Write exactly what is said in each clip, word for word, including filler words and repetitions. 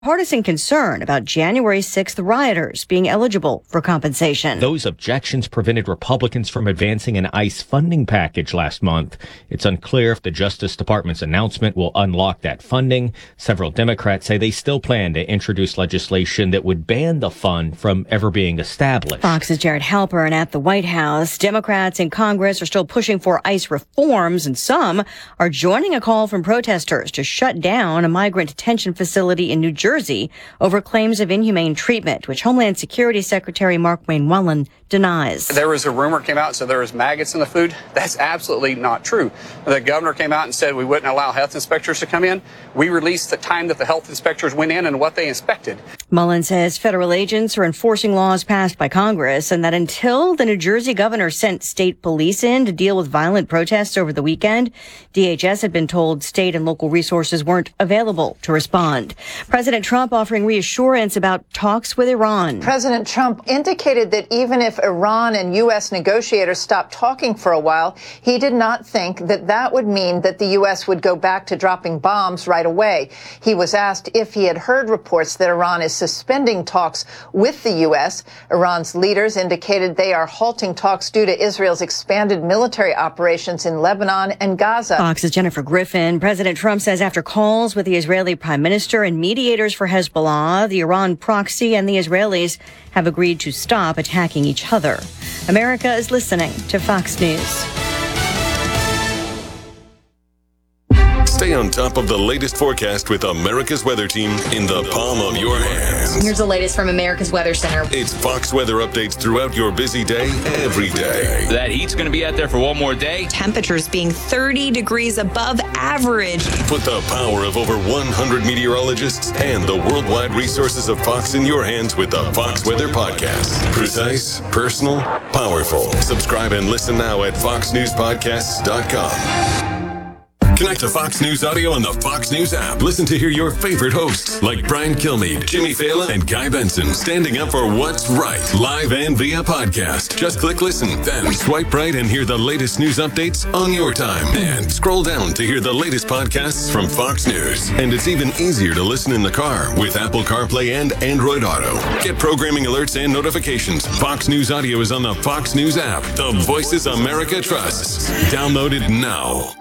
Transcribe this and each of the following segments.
Partisan concern about January sixth rioters being eligible for compensation. Those objections prevented Republicans from advancing an ICE funding package last month. It's unclear if the Justice Department's announcement will unlock that funding. Several Democrats say they still plan to introduce legislation that would ban the fund from ever being established. Fox's Jared Halpern at the White House. Democrats in Congress are still pushing for ICE reforms, and some are joining a call from protesters to shut down a migrant detention facility in New Jersey. Jersey over claims of inhumane treatment, which Homeland Security Secretary Mark Wayne Wallen denies. There was a rumor came out, so there was maggots in the food. That's absolutely not true. The governor came out and said we wouldn't allow health inspectors to come in. We released the time that the health inspectors went in and what they inspected. Mullen says federal agents are enforcing laws passed by Congress and that until the New Jersey governor sent state police in to deal with violent protests over the weekend, D H S had been told state and local resources weren't available to respond. President Trump offering reassurance about talks with Iran. President Trump indicated that even if Iran and U S negotiators stopped talking for a while, he did not think that that would mean that the U S would go back to dropping bombs right away. He was asked if he had heard reports that Iran is suspending talks with the U S. Iran's leaders indicated they are halting talks due to Israel's expanded military operations in Lebanon and Gaza. Fox's Jennifer Griffin. President Trump says after calls with the Israeli prime minister and mediators for Hezbollah, the Iran proxy and the Israelis have agreed to stop attacking each other. America is listening to Fox News. Stay on top of the latest forecast with America's Weather Team in the palm of your hands. Here's the latest from America's Weather Center. It's Fox weather updates throughout your busy day, every day. That heat's going to be out there for one more day. Temperatures being thirty degrees above average. Put the power of over one hundred meteorologists and the worldwide resources of Fox in your hands with the Fox Weather Podcast. Precise, personal, powerful. Subscribe and listen now at fox news podcasts dot com. Connect to Fox News Audio on the Fox News app. Listen to hear your favorite hosts like Brian Kilmeade, Jimmy Fallon, and Guy Benson standing up for what's right, live and via podcast. Just click listen, then swipe right and hear the latest news updates on your time. And scroll down to hear the latest podcasts from Fox News. And it's even easier to listen in the car with Apple CarPlay and Android Auto. Get programming alerts and notifications. Fox News Audio is on the Fox News app. The voices America trusts. Download it now.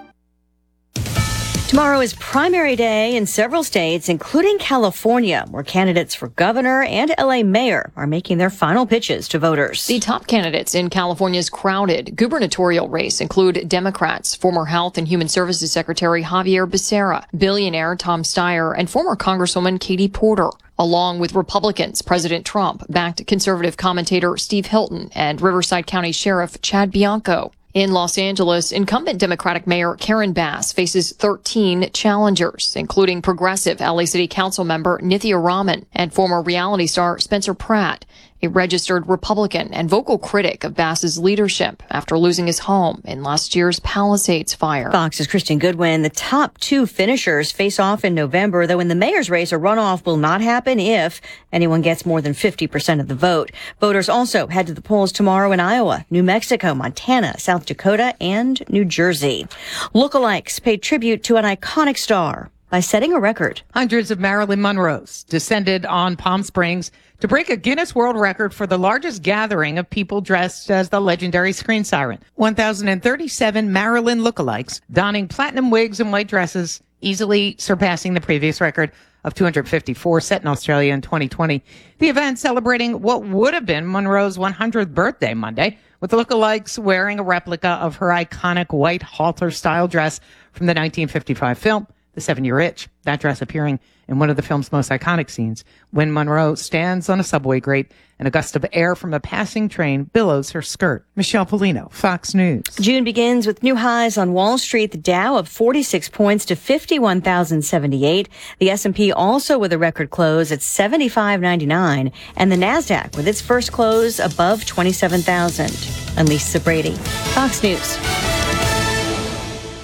Tomorrow is primary day in several states, including California, where candidates for governor and L A mayor are making their final pitches to voters. The top candidates in California's crowded gubernatorial race include Democrats, former Health and Human Services Secretary Javier Becerra, billionaire Tom Steyer, and former Congresswoman Katie Porter. Along with Republicans, President Trump backed conservative commentator Steve Hilton and Riverside County Sheriff Chad Bianco. In Los Angeles, incumbent Democratic Mayor Karen Bass faces thirteen challengers, including progressive L A City Council member Nithya Raman and former reality star Spencer Pratt, a registered Republican and vocal critic of Bass's leadership after losing his home in last year's Palisades fire. Fox's Christian Goodwin. The top two finishers face off in November, though in the mayor's race, a runoff will not happen if anyone gets more than fifty percent of the vote. Voters also head to the polls tomorrow in Iowa, New Mexico, Montana, South Dakota, and New Jersey. Lookalikes pay tribute to an iconic star by setting a record. Hundreds of Marilyn Monroes descended on Palm Springs to break a Guinness World Record for the largest gathering of people dressed as the legendary screen siren. one thousand thirty-seven Marilyn lookalikes donning platinum wigs and white dresses, easily surpassing the previous record of two hundred fifty-four set in Australia in twenty twenty. The event celebrating what would have been Monroe's one hundredth birthday Monday, with lookalikes wearing a replica of her iconic white halter-style dress from the nineteen fifty-five film, The Seven-Year Itch. That dress appearing in one of the film's most iconic scenes, when Monroe stands on a subway grate and a gust of air from a passing train billows her skirt. Michelle Polino, Fox News. June begins with new highs on Wall Street. The Dow up forty-six points to fifty-one thousand seventy-eight. The S and P also with a record close at seventy-five ninety-nine. And the NASDAQ with its first close above twenty-seven thousand. I'm Lisa Brady, Fox News.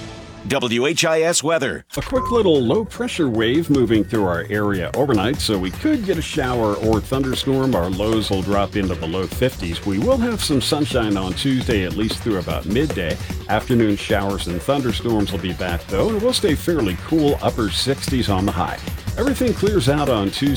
W H I S weather. A quick little low pressure wave moving through our area overnight, so we could get a shower or thunderstorm. Our lows will drop into the low fifties. We will have some sunshine on Tuesday, at least through about midday. Afternoon showers and thunderstorms will be back, though, and it will stay fairly cool, upper sixties on the high. Everything clears out on Tuesday.